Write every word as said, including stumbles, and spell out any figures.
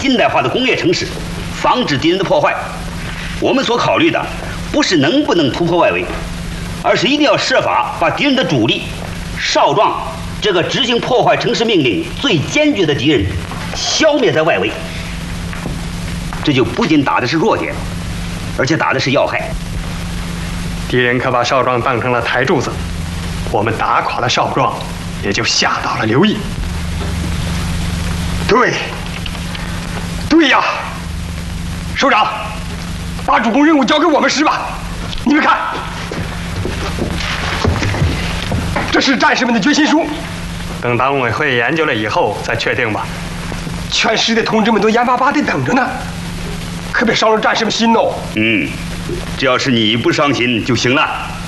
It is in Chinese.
近代化的工业城市，防止敌人的破坏。我们所考虑的不是能不能突破外围，而是一定要设法把敌人的主力少壮这个执行破坏城市命令最坚决的敌人消灭在外围。这就不仅打的是弱点，而且打的是要害。 敌人可把少壮当成了台柱子，我们打垮了少壮，也就吓倒了刘毅。 对，对呀，首长，把主攻任务交给我们师吧。你们看，这是战士们的决心书。 等党委会研究了以后再确定吧。 全师的同志们都眼巴巴地等着呢，可别伤了战士们心哦。 嗯，只要是你不伤心就行了。